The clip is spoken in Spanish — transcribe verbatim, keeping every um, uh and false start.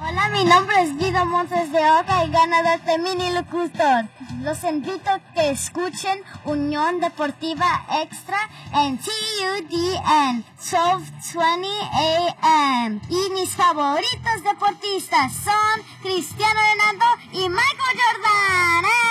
Hola, mi nombre es Guido Montes de Oca y ganador de Mini Locutor. Los invito a que escuchen Unión Deportiva Extra en T U D N, twelve twenty A M. Y mis favoritos deportistas son Cristiano Ronaldo y Michael Jordan. ¡Eh!